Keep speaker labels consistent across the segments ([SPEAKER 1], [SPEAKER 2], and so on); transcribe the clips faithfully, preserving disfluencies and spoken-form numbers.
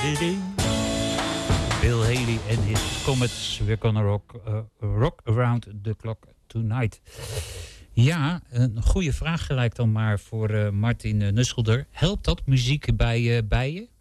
[SPEAKER 1] Bill Haley en his Comets. We're gonna rock, uh, rock around the clock tonight. Ja, een goede vraag gelijk dan maar voor uh, Martin uh, Nusselder. Helpt dat muziek bij, uh, bij je?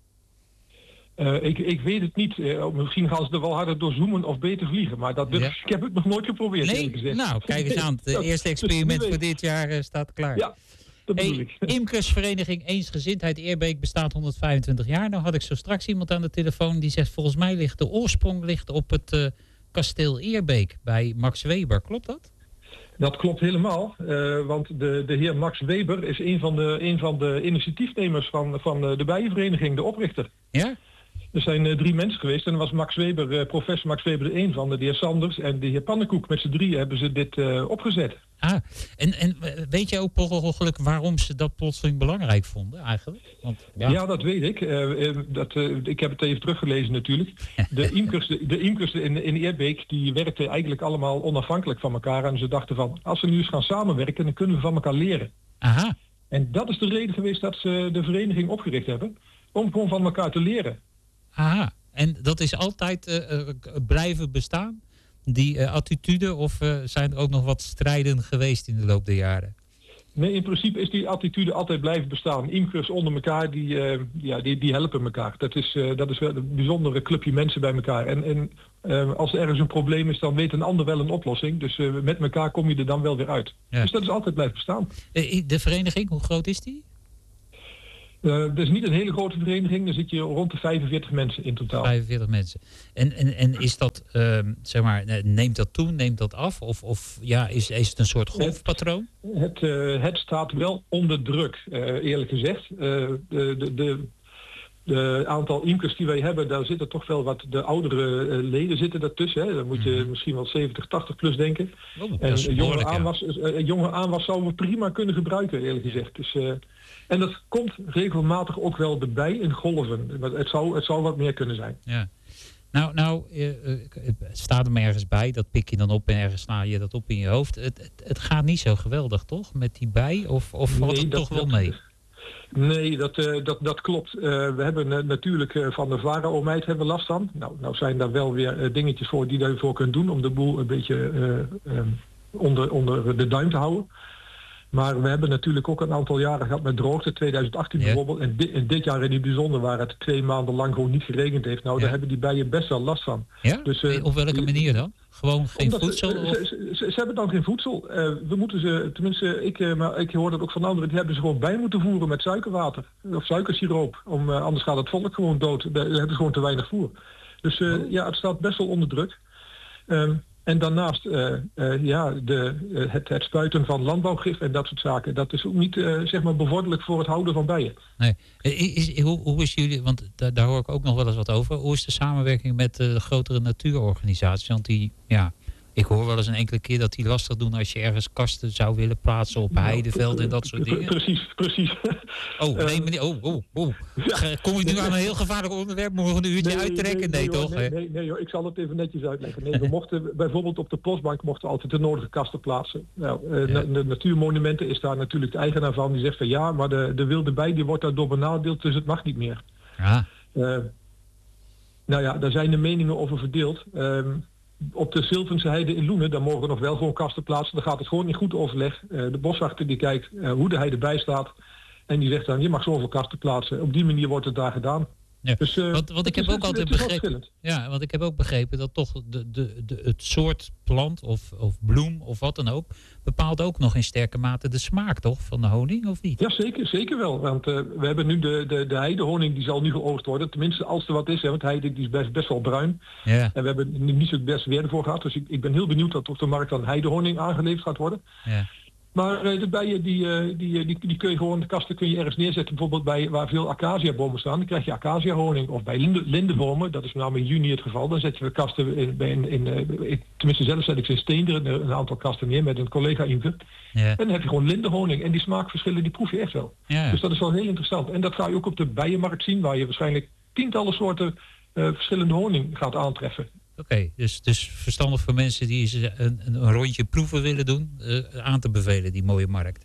[SPEAKER 2] Uh, ik, ik weet het niet. Uh, misschien gaan ze er wel harder door zoomen of beter vliegen. Maar dat, ja. Ik heb het nog nooit geprobeerd.
[SPEAKER 1] Nee? Nou, kijk eens aan. Het eerste experiment voor dit jaar uh, staat klaar.
[SPEAKER 2] Ja, dat bedoel
[SPEAKER 1] hey,
[SPEAKER 2] ik.
[SPEAKER 1] Imkersvereniging Eensgezindheid Eerbeek bestaat honderdvijfentwintig jaar. Nou had ik zo straks iemand aan de telefoon die zegt... volgens mij ligt de oorsprong ligt op het uh, kasteel Eerbeek bij Max Weber. Klopt dat?
[SPEAKER 2] Dat klopt helemaal, uh, want de, de heer Max Weber is een van de, een van de initiatiefnemers van, van de bijenvereniging, de oprichter.
[SPEAKER 1] Ja?
[SPEAKER 2] Er zijn uh, drie mensen geweest en er was Max Weber, uh, professor Max Weber de een van, de heer Sanders en de heer Pannenkoek. Met z'n drieën hebben ze dit uh, opgezet.
[SPEAKER 1] Ah, en, en weet je ook mogelijk waarom ze dat plotseling belangrijk vonden eigenlijk? Want, ja.
[SPEAKER 2] ja, dat weet ik. Uh, dat, uh, ik heb het even teruggelezen natuurlijk. De imkers, de, de imkers in, in Eerbeek die werkten eigenlijk allemaal onafhankelijk van elkaar. En ze dachten van, als we nu eens gaan samenwerken, dan kunnen we van elkaar leren.
[SPEAKER 1] Aha.
[SPEAKER 2] En dat is de reden geweest dat ze de vereniging opgericht hebben. Om gewoon van elkaar te leren.
[SPEAKER 1] Aha, en dat is altijd uh, uh, blijven bestaan? Die uh, attitude of uh, zijn er ook nog wat strijden geweest in de loop der jaren?
[SPEAKER 2] Nee, in principe is die attitude altijd blijven bestaan. Imkers onder elkaar, die, uh, ja, die, die helpen elkaar. Dat is, uh, dat is wel een bijzondere clubje mensen bij elkaar. En, en uh, als er ergens een probleem is, dan weet een ander wel een oplossing. Dus uh, met elkaar kom je er dan wel weer uit. Ja. Dus dat is altijd blijven bestaan.
[SPEAKER 1] De vereniging, hoe groot is die?
[SPEAKER 2] Uh, dat is niet een hele grote vereniging, dan zit je rond de vijfenveertig mensen in totaal.
[SPEAKER 1] vijfenveertig mensen. En, en, en is dat, uh, zeg maar, neemt dat toe, neemt dat af? Of, of ja, is, is het een soort golfpatroon?
[SPEAKER 2] Het, het, uh, het staat wel onder druk, uh, eerlijk gezegd. Uh, de, de, de, de aantal imkers die wij hebben, daar zitten toch wel wat de oudere uh, leden zitten daartussen. Hè. Dan moet je mm. misschien wel zeventig, tachtig plus denken.
[SPEAKER 1] Oh,
[SPEAKER 2] en jonge aanwas, uh, jonge aanwas zouden we prima kunnen gebruiken, eerlijk gezegd. Dus... Uh, En dat komt regelmatig ook wel erbij in golven. Het zou, het zou wat meer kunnen zijn.
[SPEAKER 1] Ja. Nou, nou uh, het staat er maar ergens bij. Dat pik je dan op en ergens sla je dat op in je hoofd. Het, het, het gaat niet zo geweldig, toch? Met die bij? Of, of valt
[SPEAKER 2] nee,
[SPEAKER 1] het
[SPEAKER 2] dat,
[SPEAKER 1] toch wel
[SPEAKER 2] dat,
[SPEAKER 1] mee?
[SPEAKER 2] Nee, dat, uh, dat, dat klopt. Uh, we hebben uh, natuurlijk uh, van de vara-oomheid hebben last van. Nou, nou zijn daar wel weer uh, dingetjes voor die je voor kunt doen... om de boel een beetje uh, um, onder, onder de duim te houden. Maar we hebben natuurlijk ook een aantal jaren gehad met droogte, tweeduizend achttien ja. bijvoorbeeld. En, di- en dit jaar in het bijzonder waar het twee maanden lang gewoon niet geregend heeft. Nou, ja. daar hebben die bijen best wel last van.
[SPEAKER 1] Ja? Dus, uh, op welke manier dan? Gewoon geen voedsel?
[SPEAKER 2] Ze, ze, ze, ze, ze hebben dan geen voedsel. Uh, we moeten ze, tenminste, ik, uh, maar ik hoor dat ook van anderen, die hebben ze gewoon bij moeten voeren met suikerwater. Of suikersiroop. Om, uh, anders gaat het volk gewoon dood. Daar hebben ze gewoon te weinig voer. Dus uh, oh. ja, het staat best wel onder druk. Um, En daarnaast uh, uh, ja, de, uh, het, het spuiten van landbouwgif en dat soort zaken. Dat is ook niet uh, zeg maar bevorderlijk voor het houden van bijen.
[SPEAKER 1] Nee. Is, hoe, hoe is jullie, want daar, daar hoor ik ook nog wel eens wat over. Hoe is de samenwerking met uh, de grotere natuurorganisaties? Want die, ja, ik hoor wel eens een enkele keer dat die lastig doen als je ergens kasten zou willen plaatsen op heidevelden en dat soort dingen.
[SPEAKER 2] Precies, precies.
[SPEAKER 1] Oh, nee, meneer, oh, oh, oh. Kom je nu aan een heel gevaarlijk onderwerp? Moeten we een uurtje nee, uittrekken? Nee, nee, nee toch?
[SPEAKER 2] Nee, nee, nee joh, ik zal het even netjes uitleggen. Nee, we mochten bijvoorbeeld op de postbank mochten we altijd de nodige kasten plaatsen. Nou, uh, ja. de, de Natuurmonumenten is daar natuurlijk de eigenaar van. Die zegt van ja, maar de, de wilde bij die wordt daardoor benadeeld, dus het mag niet meer.
[SPEAKER 1] Ja.
[SPEAKER 2] Uh, nou ja, daar zijn de meningen over verdeeld. Um, Op de Zilvense heide in Loenen, daar mogen we nog wel gewoon kasten plaatsen. Dan gaat het gewoon in goed overleg. Uh, de boswachter die kijkt uh, hoe de heide bij staat. En die zegt dan, je mag zoveel kasten plaatsen. Op die manier wordt het daar gedaan.
[SPEAKER 1] Ja. Dus, uh, want, want ik heb is, ook altijd begrepen. Ja, want ik heb ook begrepen dat toch de, de, de, het soort plant of, of bloem of wat dan ook bepaalt ook nog in sterke mate de smaak, toch, van de honing, of niet?
[SPEAKER 2] Ja, zeker, zeker wel. Want uh, we hebben nu de, de, de heidehoning, die zal nu geoogst worden. Tenminste, als er wat is, hè, want heide die is best, best wel bruin.
[SPEAKER 1] Ja.
[SPEAKER 2] En we hebben niet zo het best weer ervoor gehad. Dus ik, ik ben heel benieuwd dat op de markt dan heidehoning aangeleverd gaat worden.
[SPEAKER 1] Ja.
[SPEAKER 2] Maar uh, de bijen, die, uh, die, die, die kun je gewoon, de kasten kun je ergens neerzetten. Bijvoorbeeld bij waar veel acaciabomen staan, dan krijg je acaciahoning. Of bij linde, lindenbomen, dat is met name in juni het geval. Dan zet je de kasten, in, in, in, in, tenminste zelf zet ik ze in Steenderen een aantal kasten neer met een collega-imker.
[SPEAKER 1] Ja.
[SPEAKER 2] En dan heb je gewoon lindenhoning. En die smaakverschillen, die proef je echt wel.
[SPEAKER 1] Ja.
[SPEAKER 2] Dus dat is wel heel interessant. En dat ga je ook op de bijenmarkt zien, waar je waarschijnlijk tientallen soorten uh, verschillende honing gaat aantreffen.
[SPEAKER 1] Oké, okay, dus, dus verstandig voor mensen die een, een rondje proeven willen doen, uh, aan te bevelen, die mooie markt.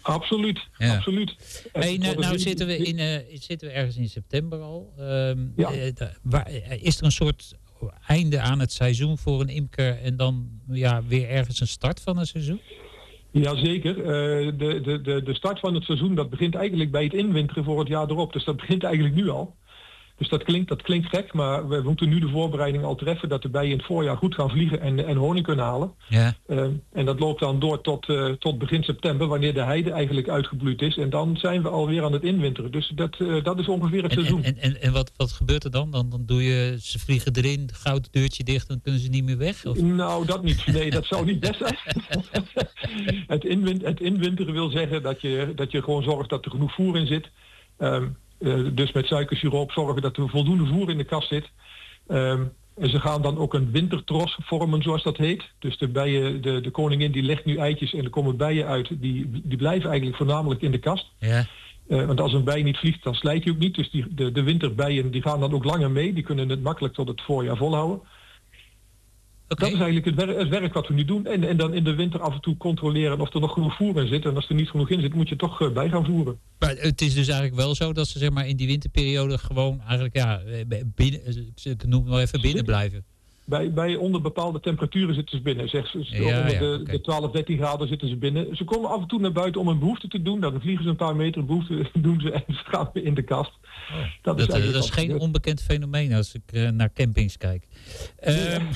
[SPEAKER 2] Absoluut,
[SPEAKER 1] ja.
[SPEAKER 2] absoluut.
[SPEAKER 1] Hey, nou, nou zitten, we in, uh, zitten we ergens in september al. Um, ja. uh, waar, is er een soort einde aan het seizoen voor een imker en dan ja, weer ergens een start van een seizoen?
[SPEAKER 2] Jazeker. Uh, de, de, de, de start van het seizoen dat begint eigenlijk bij het inwinteren voor het jaar erop. Dus dat begint eigenlijk nu al. Dus dat klinkt, dat klinkt gek, maar we moeten nu de voorbereiding al treffen dat de bijen in het voorjaar goed gaan vliegen en, en honing kunnen halen.
[SPEAKER 1] Ja.
[SPEAKER 2] Uh, en dat loopt dan door tot, uh, tot begin september, wanneer de heide eigenlijk uitgebloeid is. En dan zijn we alweer aan het inwinteren. Dus dat, uh, dat is ongeveer het
[SPEAKER 1] en,
[SPEAKER 2] seizoen.
[SPEAKER 1] En, en, en wat, wat gebeurt er dan? dan? Dan doe je, ze vliegen erin, goud het deurtje dicht, dan kunnen ze niet meer weg? Of?
[SPEAKER 2] Nou, dat niet. Nee, dat zou niet best zijn. het, inwin, het inwinteren wil zeggen dat je, dat je gewoon zorgt dat er genoeg voer in zit. Um, Uh, dus met suikersiroop zorgen dat er voldoende voer in de kast zit. Um, en ze gaan dan ook een wintertros vormen, zoals dat heet. Dus de bijen, de, de koningin die legt nu eitjes en er komen bijen uit. Die, die blijven eigenlijk voornamelijk in de kast.
[SPEAKER 1] Ja.
[SPEAKER 2] Uh, want als een bij niet vliegt, dan slijt hij ook niet. Dus die, de, de winterbijen die gaan dan ook langer mee. Die kunnen het makkelijk tot het voorjaar volhouden. Okay. Dat is eigenlijk het werk, het werk wat we nu doen. En, en dan in de winter af en toe controleren of er nog genoeg voer in zit. En als er niet genoeg in zit, moet je toch uh, bij gaan voeren.
[SPEAKER 1] Maar het is dus eigenlijk wel zo dat ze zeg maar in die winterperiode gewoon eigenlijk ja, binnen, ik noem het maar even binnen blijven.
[SPEAKER 2] Bij, bij onder bepaalde temperaturen zitten ze binnen. Zeg, ze,
[SPEAKER 1] ja,
[SPEAKER 2] onder
[SPEAKER 1] ja,
[SPEAKER 2] de,
[SPEAKER 1] okay.
[SPEAKER 2] de twaalf, dertien graden zitten ze binnen. Ze komen af en toe naar buiten om een behoefte te doen. Dan vliegen ze een paar meter, behoefte doen ze en ze gaan weer in de kast.
[SPEAKER 1] Oh, dat, dat is, dat is geen onbekend fenomeen als ik uh, naar campings kijk. Ja. Um,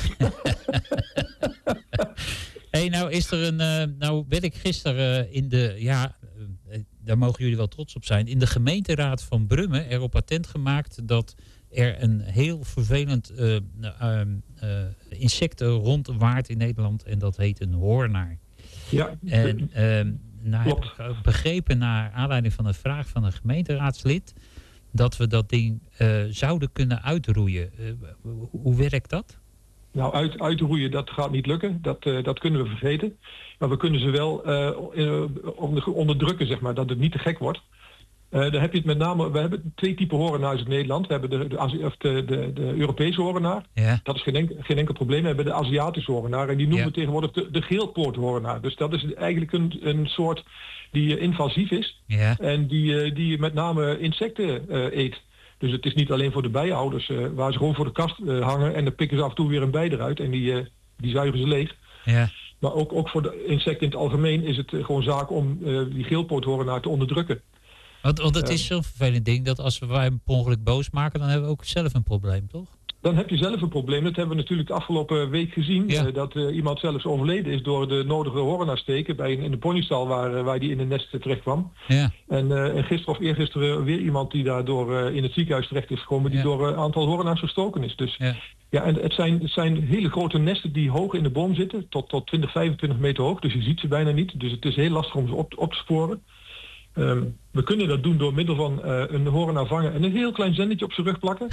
[SPEAKER 1] hey, nou is er een, uh, nou werd ik gisteren uh, in de, ja, uh, daar mogen jullie wel trots op zijn, in de gemeenteraad van Brummen erop attent gemaakt dat er een heel vervelend uh, uh, uh, insect rondwaart in Nederland en dat heet een hoornaar.
[SPEAKER 2] Ja.
[SPEAKER 1] En uh, nou heb ik begrepen naar aanleiding van een vraag van een gemeenteraadslid dat we dat ding uh, zouden kunnen uitroeien. Uh, hoe werkt dat?
[SPEAKER 2] Nou, uit, uitroeien, dat gaat niet lukken. Dat, uh, dat kunnen we vergeten. Maar we kunnen ze wel uh, onder, onderdrukken, zeg maar, dat het niet te gek wordt. Uh, daar heb je het met name, we hebben twee typen hoornaars in Nederland. We hebben de, de, de, de, de Europese hoornaar.
[SPEAKER 1] Ja.
[SPEAKER 2] Dat is geen enkel, geen enkel probleem. We hebben de Aziatische hoornaar. En die noemen
[SPEAKER 1] ja.
[SPEAKER 2] we tegenwoordig de, de geelpoorthoornaar. Dus dat is eigenlijk een, een soort die uh, invasief is.
[SPEAKER 1] Ja.
[SPEAKER 2] En die, uh, die met name insecten uh, eet. Dus het is niet alleen voor de bijenhouders uh, waar ze gewoon voor de kast uh, hangen. En dan pikken ze af en toe weer een bij eruit. En die, uh, die zuigen ze leeg.
[SPEAKER 1] Ja.
[SPEAKER 2] Maar ook, ook voor de insecten in het algemeen is het uh, gewoon zaak om uh, die geelpoorthoornaar te onderdrukken.
[SPEAKER 1] Want, want het is zo'n vervelend ding dat als we wij per ongeluk boos maken, dan hebben we ook zelf een probleem, toch?
[SPEAKER 2] Dan heb je zelf een probleem. Dat hebben we natuurlijk de afgelopen week gezien.
[SPEAKER 1] Ja.
[SPEAKER 2] Uh, dat uh, iemand zelfs overleden is door de nodige hoornaarsteken bij een, in de ponystal waar, uh, waar die in een nest terecht kwam.
[SPEAKER 1] Ja.
[SPEAKER 2] En, uh, en gisteren of eergisteren weer iemand die daardoor uh, in het ziekenhuis terecht is gekomen, die ja. door een uh, aantal hoornaars verstoken is. Dus ja, ja en het zijn, het zijn hele grote nesten die hoog in de boom zitten, tot, tot twintig, vijfentwintig meter hoog. Dus je ziet ze bijna niet. Dus het is heel lastig om ze op, op te sporen. Um, we kunnen dat doen door middel van uh, een hoornaar vangen en een heel klein zendetje op zijn rug plakken.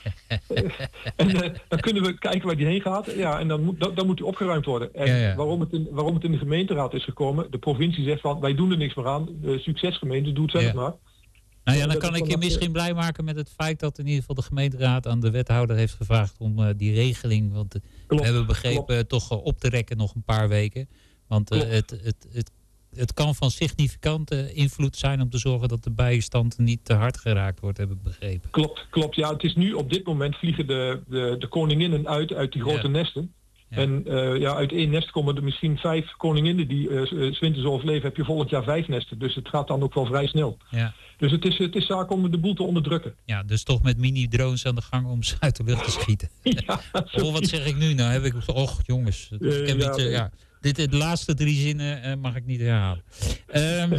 [SPEAKER 2] uh, en uh, dan kunnen we kijken waar die heen gaat. Ja, en dan moet, dan, dan moet die opgeruimd worden. En ja, ja. Waarom, het in, waarom het in de gemeenteraad is gekomen, de provincie zegt van wij doen er niks meer aan. De succesgemeente doet het zelf ja. maar.
[SPEAKER 1] Nou ja, dan kan ik je misschien blij maken met het feit dat in ieder geval de gemeenteraad aan de wethouder heeft gevraagd om uh, die regeling, want uh, klopt, we hebben begrepen uh, toch uh, op te rekken nog een paar weken. Want uh, het, het, het Het kan van significante invloed zijn om te zorgen dat de bijenstand niet te hard geraakt wordt, heb ik begrepen.
[SPEAKER 2] Klopt, klopt. Ja, het is nu op dit moment vliegen de, de, de koninginnen uit uit die grote ja. nesten. Ja. En uh, ja, uit één nest komen er misschien vijf koninginnen die uh, 's winters overleven. Heb je volgend jaar vijf nesten. Dus het gaat dan ook wel vrij snel.
[SPEAKER 1] Ja.
[SPEAKER 2] Dus het is, het is zaak om de boel te onderdrukken.
[SPEAKER 1] Ja, dus toch met mini-drones aan de gang om ze uit de lucht te schieten. Ja, oh, wat zeg ik nu? Nou heb ik... Och, jongens. Ik heb uh, ja, het, uh, ja. Dit, de laatste drie zinnen uh, mag ik niet herhalen. Um,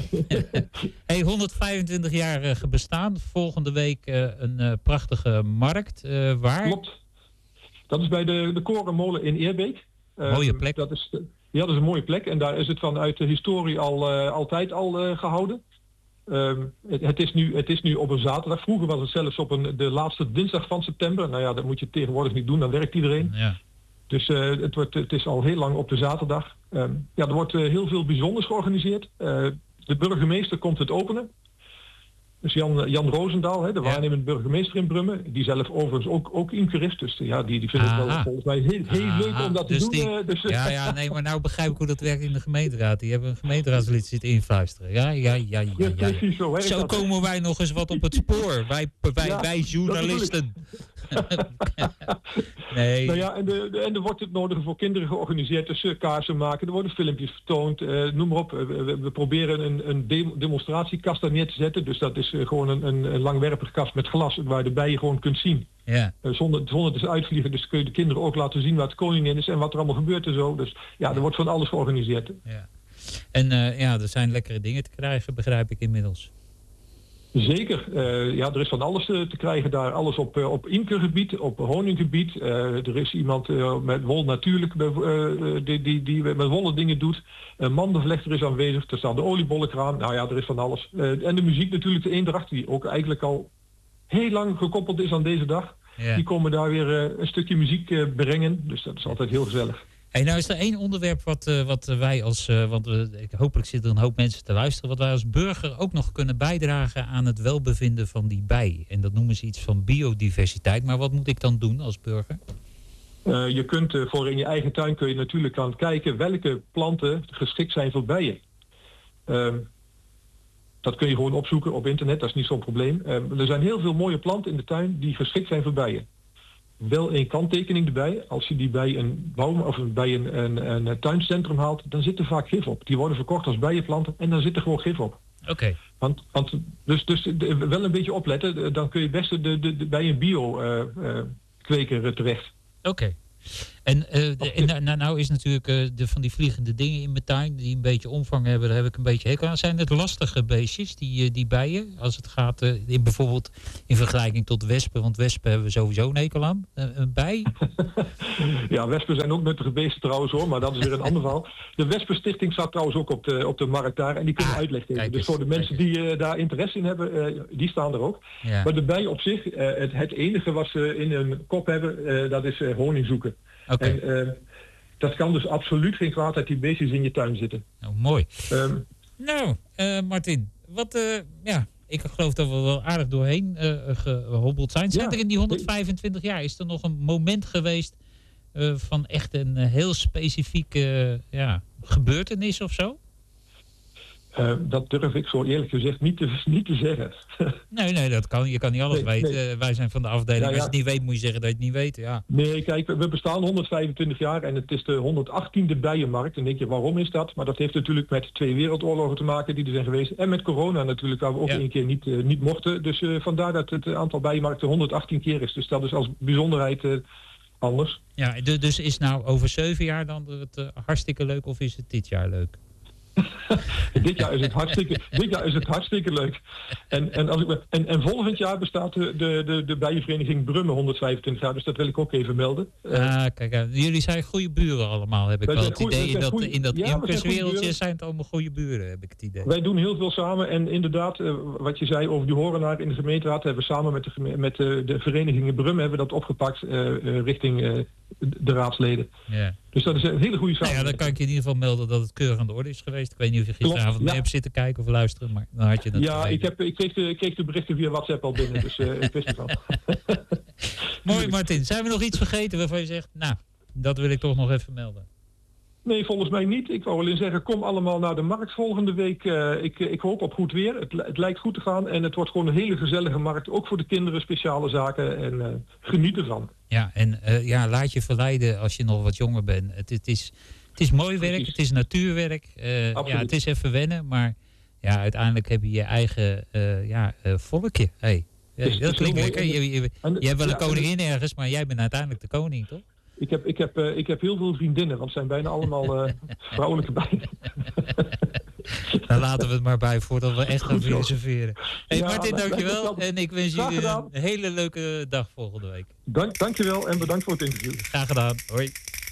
[SPEAKER 1] hey, honderdvijfentwintig jaar bestaan. Volgende week uh, een uh, prachtige markt. Uh, waar?
[SPEAKER 2] Klopt. Dat is bij de, de Korenmolen in Eerbeek. Uh,
[SPEAKER 1] mooie plek.
[SPEAKER 2] Dat is, ja, dat is een mooie plek. En daar is het vanuit de historie al, uh, altijd al uh, gehouden. Um, het, het, is nu, het is nu op een zaterdag. Vroeger was het zelfs op een, de laatste dinsdag van september. Nou ja, dat moet je tegenwoordig niet doen. Dan werkt iedereen.
[SPEAKER 1] Ja.
[SPEAKER 2] Dus uh, het, wordt, het is al heel lang op de zaterdag. Um, ja, er wordt uh, heel veel bijzonders georganiseerd. Uh, de burgemeester komt het openen. Dus Jan, Jan Roosendaal, hè, de
[SPEAKER 1] Ja.
[SPEAKER 2] waarnemend burgemeester in Brummen, die zelf overigens ook, ook imker is. Dus ja, die, die vindt het wel
[SPEAKER 1] Aha.
[SPEAKER 2] volgens mij heel, heel
[SPEAKER 1] Aha,
[SPEAKER 2] leuk om dat te
[SPEAKER 1] dus
[SPEAKER 2] doen.
[SPEAKER 1] die-
[SPEAKER 2] eh, dus,
[SPEAKER 1] Ja, ja, nee, maar nou begrijp ik hoe dat werkt in de gemeenteraad. Die hebben een gemeenteraadslid zitten influisteren. Ja, ja, ja, ja,
[SPEAKER 2] ja,
[SPEAKER 1] ja. ja.
[SPEAKER 2] precies zo werkt
[SPEAKER 1] Zo
[SPEAKER 2] dat.
[SPEAKER 1] komen wij nog eens wat op het spoor. Wij, wij,
[SPEAKER 2] Ja,
[SPEAKER 1] wij
[SPEAKER 2] dat
[SPEAKER 1] journalisten. Nee.
[SPEAKER 2] Nou ja, en, de, de- en er wordt het nodige voor kinderen georganiseerd. Dus uh, kaarsen maken, er worden filmpjes vertoond, uh, noem maar op. Uh, we, we proberen een, een de- demonstratiekast daar neer te zetten. Dus dat is uh, gewoon een, een, een langwerpig kast met glas waar de bijen gewoon kunt zien.
[SPEAKER 1] Ja.
[SPEAKER 2] Uh, zonder, zonder te uitvliegen. Dus kun je de kinderen ook laten zien wat de koningin is en wat er allemaal gebeurt en zo. Dus ja, er wordt van alles georganiseerd.
[SPEAKER 1] Ja. En uh, ja, er zijn lekkere dingen te krijgen, begrijp ik inmiddels.
[SPEAKER 2] Zeker. Uh, ja, er is van alles uh, te krijgen daar. Alles op, uh, op imkergebied, op honinggebied. Uh, er is iemand uh, met wol natuurlijk uh, die, die, die met wollen dingen doet. Een mandenvlechter is aanwezig. Er staat de oliebollenkraam. Nou ja, er is van alles. Uh, en de muziek natuurlijk, de Eendracht, die ook eigenlijk al heel lang gekoppeld is aan deze dag.
[SPEAKER 1] Ja.
[SPEAKER 2] Die komen daar weer uh, een stukje muziek uh, brengen. Dus dat is altijd heel gezellig.
[SPEAKER 1] Hey, nou is er één onderwerp wat, uh, wat wij als, uh, want uh, hopelijk zitten er een hoop mensen te luisteren, wat wij als burger ook nog kunnen bijdragen aan het welbevinden van die bij. En dat noemen ze iets van biodiversiteit. Maar wat moet ik dan doen als burger?
[SPEAKER 2] Uh, je kunt uh, voor in je eigen tuin kun je natuurlijk aan kijken welke planten geschikt zijn voor bijen. Uh, dat kun je gewoon opzoeken op internet, dat is niet zo'n probleem. Uh, er zijn heel veel mooie planten in de tuin die geschikt zijn voor bijen. Wel een kanttekening erbij. Als je die bij een boom of bij een, een, een tuincentrum haalt, dan zit er vaak gif op. Die worden verkocht als bijenplanten en dan zit er gewoon gif op.
[SPEAKER 1] Oké. Okay.
[SPEAKER 2] Want, want dus, dus de, wel een beetje opletten, dan kun je best de, de, de, bij een bio-kweker uh, uh, terecht.
[SPEAKER 1] Oké. Okay. En, uh, de, en nou, nou is natuurlijk uh, de, van die vliegende dingen in mijn tuin die een beetje omvang hebben, daar heb ik een beetje hekel aan. Zijn het lastige beestjes, die, uh, die bijen, als het gaat uh, in bijvoorbeeld in vergelijking tot wespen, want wespen hebben we sowieso een hekel aan. Uh, een bij?
[SPEAKER 2] Ja, wespen zijn ook nuttige beesten trouwens hoor, maar dat is weer een ander verhaal. De Wespenstichting staat trouwens ook op de, op de markt daar en die kunnen ah, uitleg geven. Dus voor de mensen die uh, daar interesse in hebben, uh, die staan er ook. Ja. Maar de bij op zich, uh, het, het enige wat ze in hun kop hebben, uh, dat is uh, honing zoeken. Okay. En uh, dat kan dus absoluut geen kwaad dat die beestjes in je tuin zitten.
[SPEAKER 1] Oh, mooi.
[SPEAKER 2] Um,
[SPEAKER 1] nou, uh, Martin, wat, uh, ja, ik geloof dat we wel aardig doorheen uh, gehobbeld zijn. Zijn ja, er in die honderdvijfentwintig jaar, is er nog een moment geweest uh, van echt een uh, heel specifieke uh, ja, gebeurtenis of zo?
[SPEAKER 2] Uh, dat durf ik zo eerlijk gezegd niet te, niet te zeggen.
[SPEAKER 1] Nee, nee, dat kan. Je kan niet alles nee, weten. Nee. Uh, wij zijn van de afdeling. Ja, ja. Als je het niet weet, moet je zeggen dat je het niet weet. Ja.
[SPEAKER 2] Nee, kijk, we bestaan honderdvijfentwintig jaar en het is de honderdachttiende bijenmarkt. En denk je, waarom is dat? Maar dat heeft natuurlijk met twee wereldoorlogen te maken die er zijn geweest. En met corona natuurlijk, waar we ook ja. een keer niet, uh, niet mochten. Dus uh, vandaar dat het aantal bijenmarkten honderdachttien keer is. Dus dat is als bijzonderheid uh, anders.
[SPEAKER 1] Ja, dus is nou over zeven jaar dan het uh, hartstikke leuk of is het dit jaar leuk?
[SPEAKER 2] dit, jaar is het hartstikke, dit jaar is het hartstikke leuk. En, en, als ik, en, en volgend jaar bestaat de, de, de, de bijenvereniging Brummen honderdvijfentwintig jaar. Dus dat wil ik ook even melden.
[SPEAKER 1] Ah, kijk, jullie zijn goede buren allemaal, heb ik wel het idee. In dat, goeie, in dat ja, imkerswereldje zijn het allemaal goede buren, heb ik het idee.
[SPEAKER 2] Wij doen heel veel samen. En inderdaad, uh, wat je zei over die horenaar in de gemeenteraad, hebben we samen met de, met de, de verenigingen Brummen hebben we dat opgepakt uh, uh, richting uh, de raadsleden.
[SPEAKER 1] Ja.
[SPEAKER 2] Dus dat is een hele goede samenwerking.
[SPEAKER 1] Nou ja, dan kan ik je in ieder geval melden dat het keurig aan de orde is geweest. Ik weet niet of je gisteravond Klopt, ja. mee hebt zitten kijken of luisteren, maar dan had je het
[SPEAKER 2] Ja, ik, heb, ik, kreeg de, ik kreeg de berichten via WhatsApp al binnen, dus uh, ik wist het al.
[SPEAKER 1] Mooi Martin, zijn we nog iets vergeten waarvan je zegt, nou, dat wil ik toch nog even melden?
[SPEAKER 2] Nee, volgens mij niet. Ik wou alleen zeggen, kom allemaal naar de markt volgende week. Uh, ik, ik hoop op goed weer. Het, het lijkt goed te gaan en het wordt gewoon een hele gezellige markt. Ook voor de kinderen, speciale zaken en uh, geniet ervan.
[SPEAKER 1] Ja, en uh, ja, laat je verleiden als je nog wat jonger bent. Het, het, is, het is mooi werk, Precies. het is natuurwerk. Uh, ja, het is even wennen, maar ja, uiteindelijk heb je je eigen uh, ja, uh, volkje. Hey, ja, dat klinkt lekker. Je, je, je hebt wel een koningin ergens, maar jij bent uiteindelijk de koning, toch?
[SPEAKER 2] Ik heb, ik, heb, uh, ik heb heel veel vriendinnen, want het zijn bijna allemaal uh, vrouwelijke bijen.
[SPEAKER 1] Dan laten we het maar bij voordat we echt gaan filosoferen. Hé hey, ja, Martin, dankjewel. En ik wens jullie een hele leuke dag volgende week.
[SPEAKER 2] Dank, dankjewel en bedankt voor het interview.
[SPEAKER 1] Graag gedaan. Hoi.